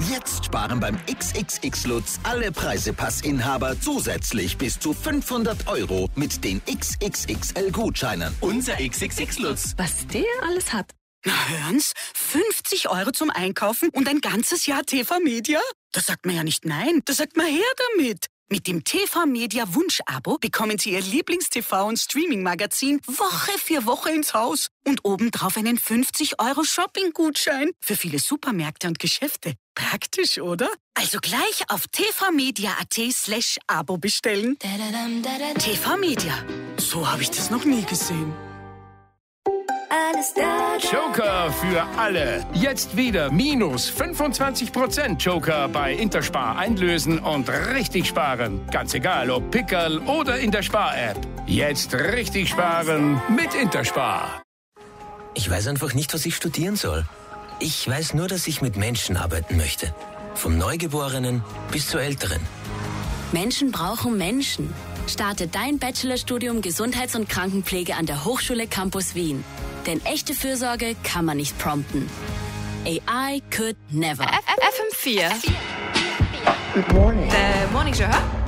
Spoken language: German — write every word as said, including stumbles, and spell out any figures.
Jetzt sparen beim X X X Lutz alle Preisepassinhaber zusätzlich bis zu fünfhundert Euro mit den X X X L-Gutscheinen. Unser X X X Lutz. Was der alles hat. Na hören's, fünfzig Euro zum Einkaufen und ein ganzes Jahr T V Media? Da sagt man ja nicht nein, da sagt man her damit. Mit dem T V Media Wunsch-Abo bekommen Sie Ihr Lieblings-T V- und Streaming-Magazin Woche für Woche ins Haus und obendrauf einen fünfzig Euro Shopping-Gutschein für viele Supermärkte und Geschäfte. Praktisch, oder? Also gleich auf tvmedia.at slash Abo bestellen. T V Media. So habe ich das noch nie gesehen. Joker für alle. Jetzt wieder minus fünfundzwanzig Prozent Joker bei Interspar einlösen und richtig sparen. Ganz egal, ob Pickerl oder in der Spar-App. Jetzt richtig sparen mit Interspar. Ich weiß einfach nicht, was ich studieren soll. Ich weiß nur, dass ich mit Menschen arbeiten möchte. Vom Neugeborenen bis zur Älteren. Menschen brauchen Menschen. Starte dein Bachelorstudium Gesundheits- und Krankenpflege an der Hochschule Campus Wien. Denn echte Fürsorge kann man nicht prompten. A I could never. F M vier. Good morning. The Morning Show, hä?